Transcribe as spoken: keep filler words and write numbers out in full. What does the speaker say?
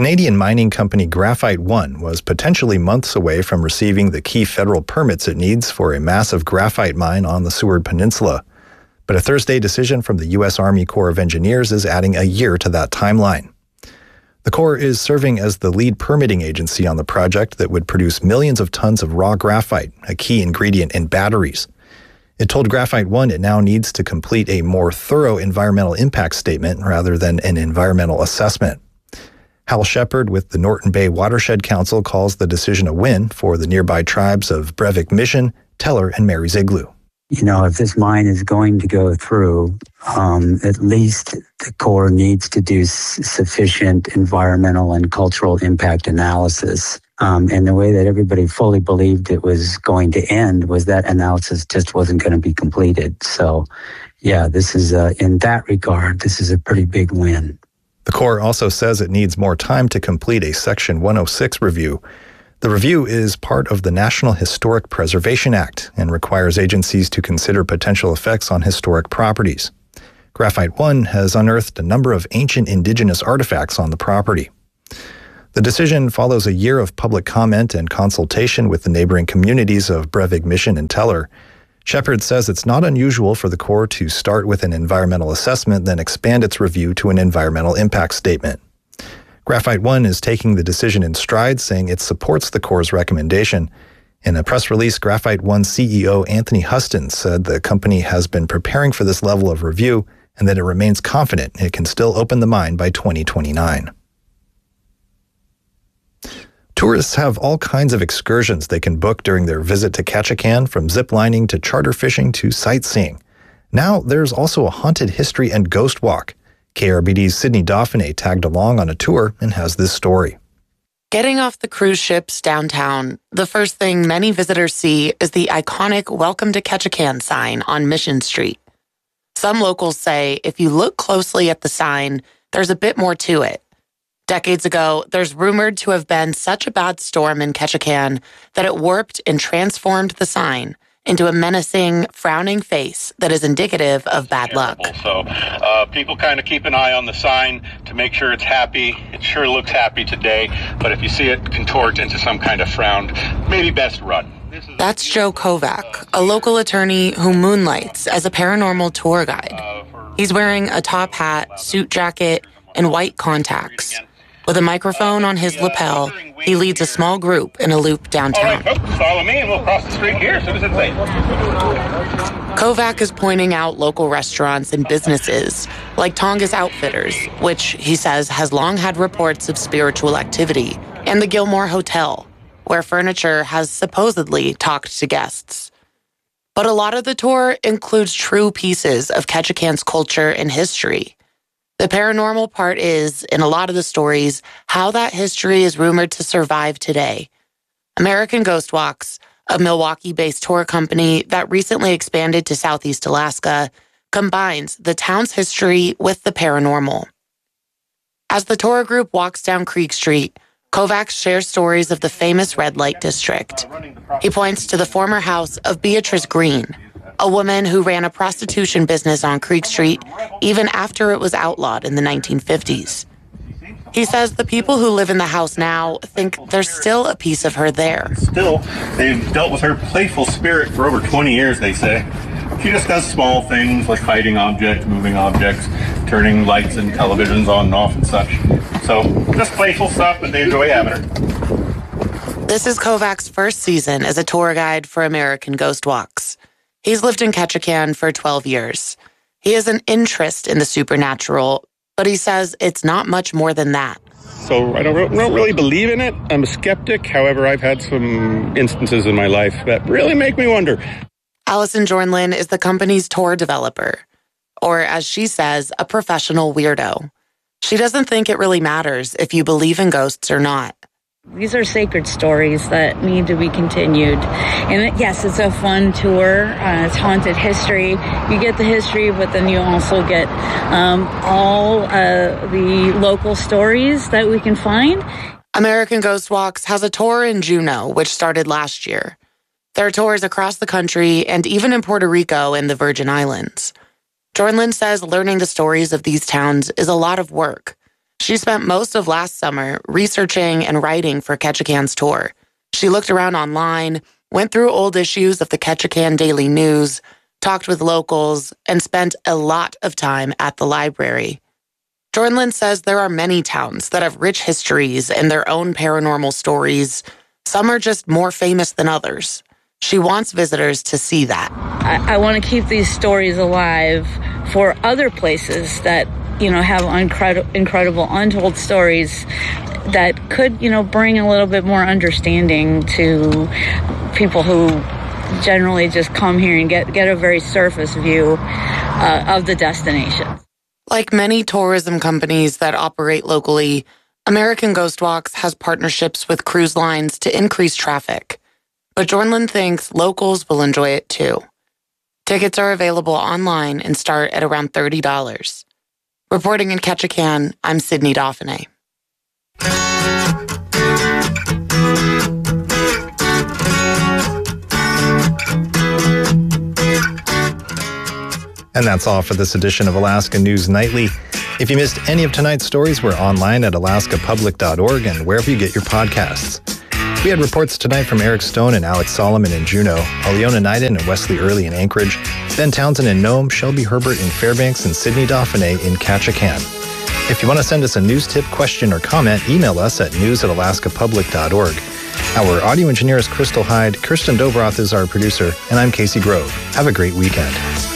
Canadian mining company Graphite One was potentially months away from receiving the key federal permits it needs for a massive graphite mine on the Seward Peninsula. But a Thursday decision from the U S Army Corps of Engineers is adding a year to that timeline. The Corps is serving as the lead permitting agency on the project that would produce millions of tons of raw graphite, a key ingredient in batteries. It told Graphite One it now needs to complete a more thorough environmental impact statement rather than an environmental assessment. Hal Shepard with the Norton Bay Watershed Council calls the decision a win for the nearby tribes of Brevik Mission, Teller, and Mary's Igloo. You know, if this mine is going to go through, um, at least the Corps needs to do s- sufficient environmental and cultural impact analysis. Um, and the way that everybody fully believed it was going to end was that analysis just wasn't going to be completed. So, yeah, this is, a, in that regard, this is a pretty big win. The Corps also says it needs more time to complete a Section one oh six review. The review is part of the National Historic Preservation Act and requires agencies to consider potential effects on historic properties. Graphite One has unearthed a number of ancient indigenous artifacts on the property. The decision follows a year of public comment and consultation with the neighboring communities of Brevik Mission and Teller. Shepard says it's not unusual for the Corps to start with an environmental assessment, then expand its review to an environmental impact statement. Graphite One is taking the decision in stride, saying it supports the Corps' recommendation. In a press release, Graphite One C E O Anthony Huston said the company has been preparing for this level of review and that it remains confident it can still open the mine by twenty twenty-nine. Tourists have all kinds of excursions they can book during their visit to Ketchikan, from ziplining to charter fishing to sightseeing. Now there's also a haunted history and ghost walk. K R B D's Sydney Dauphiné tagged along on a tour and has this story. Getting off the cruise ships downtown, the first thing many visitors see is the iconic Welcome to Ketchikan sign on Mission Street. Some locals say if you look closely at the sign, there's a bit more to it. Decades ago, there's rumored to have been such a bad storm in Ketchikan that it warped and transformed the sign into a menacing, frowning face that is indicative of bad luck. So uh, people kind of keep an eye on the sign to make sure it's happy. It sure looks happy today, but if you see it contort into some kind of frown, maybe best run. That's Joe Kovac, a local attorney who moonlights as a paranormal tour guide. He's wearing a top hat, suit jacket, and white contacts. With a microphone on his lapel, he leads a small group in a loop downtown. All right, folks, follow me and we'll cross the street here as soon as it's safe. Kovac is pointing out local restaurants and businesses like Tongass Outfitters, which he says has long had reports of spiritual activity, and the Gilmore Hotel, where furniture has supposedly talked to guests. But a lot of the tour includes true pieces of Ketchikan's culture and history. The paranormal part is, in a lot of the stories, how that history is rumored to survive today. American Ghost Walks, a Milwaukee-based tour company that recently expanded to Southeast Alaska, combines the town's history with the paranormal. As the tour group walks down Creek Street, Kovac shares stories of the famous Red Light District. He points to the former house of Beatrice Green, a woman who ran a prostitution business on Creek Street even after it was outlawed in the nineteen fifties. He says the people who live in the house now think there's still a piece of her there. Still, they've dealt with her playful spirit for over twenty years, they say. She just does small things like hiding objects, moving objects, turning lights and televisions on and off and such. So, just playful stuff, but they enjoy having her. This is Kovac's first season as a tour guide for American Ghost Walks. He's lived in Ketchikan for twelve years. He has an interest in the supernatural, but he says it's not much more than that. So I don't, don't really believe in it. I'm a skeptic. However, I've had some instances in my life that really make me wonder. Allison Jornlin is the company's tour developer, or as she says, a professional weirdo. She doesn't think it really matters if you believe in ghosts or not. These are sacred stories that need to be continued. And yes, it's a fun tour. Uh, it's haunted history. You get the history, but then you also get um, all uh, the local stories that we can find. American Ghost Walks has a tour in Juneau, which started last year. There are tours across the country and even in Puerto Rico and the Virgin Islands. Jornlin says learning the stories of these towns is a lot of work. She spent most of last summer researching and writing for Ketchikan's tour. She looked around online, went through old issues of the Ketchikan Daily News, talked with locals, and spent a lot of time at the library. Jornlyn says there are many towns that have rich histories and their own paranormal stories. Some are just more famous than others. She wants visitors to see that. I, I want to keep these stories alive for other places that, you know, have incredible, incredible untold stories that could, you know, bring a little bit more understanding to people who generally just come here and get, get a very surface view uh, of the destination. Like many tourism companies that operate locally, American Ghost Walks has partnerships with cruise lines to increase traffic. But Jornlyn thinks locals will enjoy it too. Tickets are available online and start at around thirty dollars. Reporting in Ketchikan, I'm Sydney Dauphiné. And that's all for this edition of Alaska News Nightly. If you missed any of tonight's stories, we're online at alaska public dot org and wherever you get your podcasts. We had reports tonight from Eric Stone and Alex Solomon in Juneau, Aliona Naiden and Wesley Early in Anchorage, Ben Townsend in Nome, Shelby Herbert in Fairbanks, and Sydney Dauphiné in Ketchikan. If you want to send us a news tip, question, or comment, email us at news at alaska public dot org. Our audio engineer is Crystal Hyde, Kirsten Dobroth is our producer, and I'm Casey Grove. Have a great weekend.